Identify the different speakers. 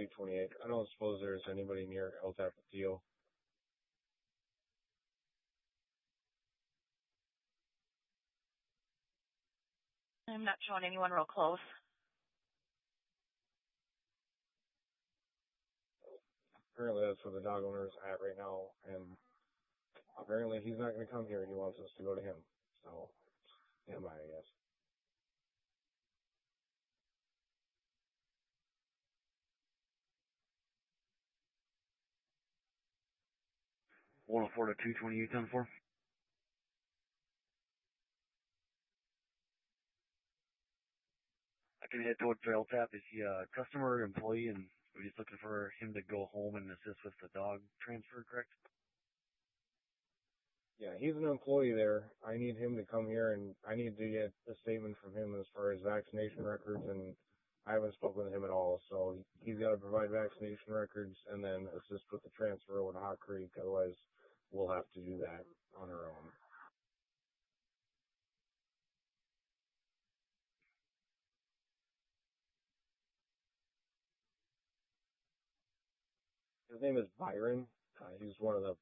Speaker 1: 228. I don't suppose there's anybody near LTAP with Theo.
Speaker 2: I'm not showing anyone real close.
Speaker 1: Apparently that's where the dog owner's at right now, and apparently he's not going to come here. He wants us to go to him. So, am I guess.
Speaker 3: 104 to 228 10 4. I can head towards Trail Tap. Is he a customer or employee? And we're just looking for him to go home and assist with the dog transfer, correct?
Speaker 1: Yeah, he's an employee there. I need him to come here, and I need to get a statement from him as far as vaccination records, and I haven't spoken with him at all. So he's got to provide vaccination records and then assist with the transfer over to Hot Creek. Otherwise, we'll have to do that on our own. His name is Byron. He's one of the